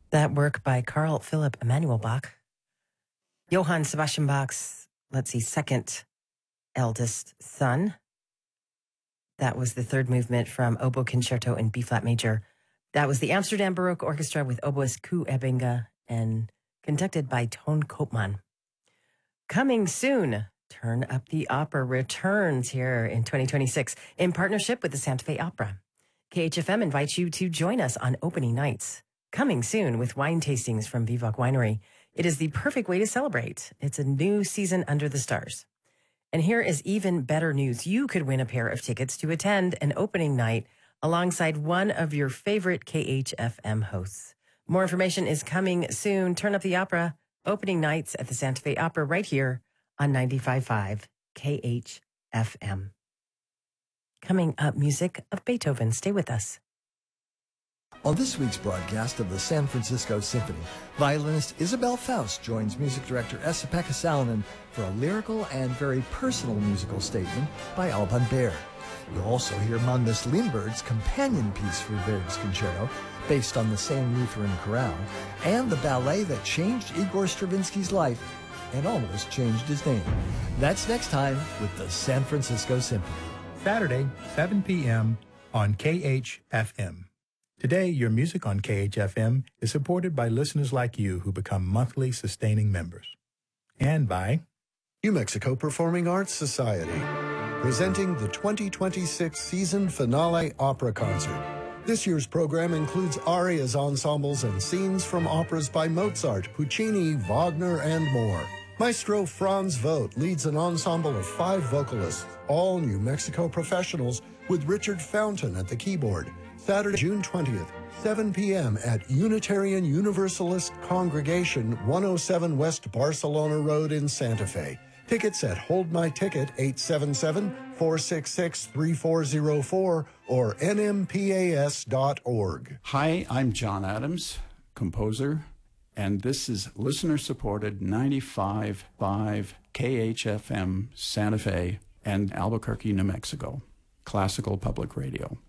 That work by Carl Philipp Emanuel Bach. Johann Sebastian Bach's, second eldest son. That was the third movement from Oboe Concerto in B-flat major. That was the Amsterdam Baroque Orchestra with oboist Koos Ebbinga and conducted by Toon Koopman. Coming soon, Turn Up the Opera returns here in 2026 in partnership with the Santa Fe Opera. KHFM invites you to join us on opening nights. Coming soon with wine tastings from Vivac Winery. It is the perfect way to celebrate. It's a new season under the stars. And here is even better news. You could win a pair of tickets to attend an opening night alongside one of your favorite KHFM hosts. More information is coming soon. Turn Up the Opera, opening nights at the Santa Fe Opera right here on 95.5 KHFM. Coming up, music of Beethoven. Stay with us. On this week's broadcast of the San Francisco Symphony, violinist Isabel Faust joins music director Esa-Pekka Salonen for a lyrical and very personal musical statement by Alban Berg. You'll also hear Magnus Lindberg's companion piece for Berg's concerto, based on the same Lutheran chorale, and the ballet that changed Igor Stravinsky's life and almost changed his name. That's next time with the San Francisco Symphony. Saturday, 7 p.m. on KHFM. Today, your music on KHFM is supported by listeners like you who become monthly sustaining members. And by New Mexico Performing Arts Society, presenting the 2026 season finale opera concert. This year's program includes arias, ensembles, and scenes from operas by Mozart, Puccini, Wagner, and more. Maestro Franz Vogt leads an ensemble of 5 vocalists, all New Mexico professionals, with Richard Fountain at the keyboard. Saturday, June 20th, 7 p.m. at Unitarian Universalist Congregation, 107 West Barcelona Road in Santa Fe. Tickets at Hold My Ticket, 877-466-3404 or nmpas.org. Hi, I'm John Adams, composer, and this is listener-supported 95.5 KHFM Santa Fe and Albuquerque, New Mexico, classical public radio.